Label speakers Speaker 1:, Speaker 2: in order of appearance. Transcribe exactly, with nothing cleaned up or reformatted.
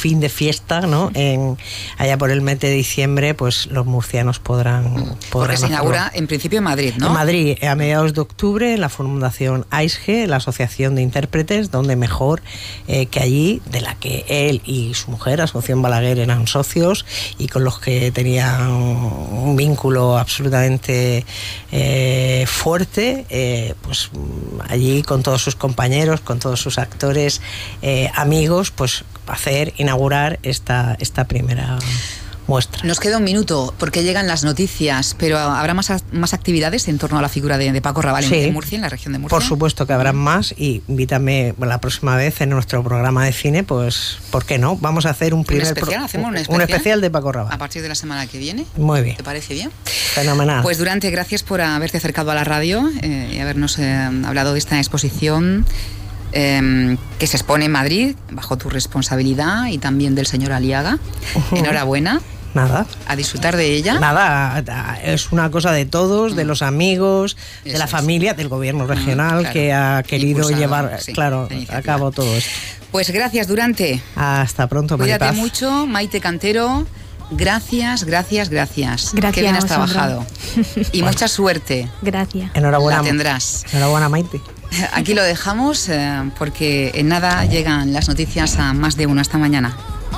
Speaker 1: fin de fiesta, ¿no? En, allá por el mes de diciembre, pues los murcianos podrán... podrán
Speaker 2: Porque se
Speaker 1: hacerlo.
Speaker 2: inaugura en principio en Madrid, ¿no?
Speaker 1: En Madrid, a mediados de octubre, en la Fundación A I S G, la Asociación de Intérpretes, donde mejor eh, que allí, de la que él y su mujer, Asunción Balaguer, eran socios y con los que tenían un vínculo absolutamente eh, fuerte, eh, pues allí con todos sus compañeros, con todos sus actores, eh, amigos, pues hacer, inaugurar esta, esta primera muestra.
Speaker 2: Nos queda un minuto porque llegan las noticias, pero ¿habrá más, más actividades en torno a la figura de, de Paco Rabanne
Speaker 1: sí,
Speaker 2: en Murcia, en la región de Murcia?
Speaker 1: Por supuesto que habrá más, y invítame la próxima vez en nuestro programa de cine, pues ¿por qué no? Vamos a hacer un primer...
Speaker 2: ¿Un especial?
Speaker 1: Pro,
Speaker 2: ¿Hacemos un especial?
Speaker 1: Un especial de Paco Rabanne.
Speaker 2: A partir de la semana que viene.
Speaker 1: Muy bien.
Speaker 2: ¿Te parece bien?
Speaker 1: Fenomenal.
Speaker 2: Pues Durante, gracias por haberte acercado a la radio eh, y habernos eh, hablado de esta exposición eh, que se expone en Madrid bajo tu responsabilidad y también del señor Aliaga. Uh-huh. Enhorabuena.
Speaker 1: Nada.
Speaker 2: A disfrutar de ella.
Speaker 1: Nada, es una cosa de todos, de los amigos, Eso de la es. familia, del gobierno regional, claro, que ha querido Impulsado, llevar sí, claro, a cabo todo esto.
Speaker 2: Pues gracias, Durante.
Speaker 1: Hasta pronto, Maripaz.
Speaker 2: Cuídate mucho, Maite Cantero. Gracias, gracias, gracias.
Speaker 3: Gracias.
Speaker 2: Qué bien has trabajado. Y bueno, mucha suerte.
Speaker 3: Gracias.
Speaker 1: Enhorabuena.
Speaker 2: La tendrás.
Speaker 1: Enhorabuena, Maite.
Speaker 2: Aquí lo dejamos eh, porque en nada llegan las noticias a más de uno. Hasta mañana.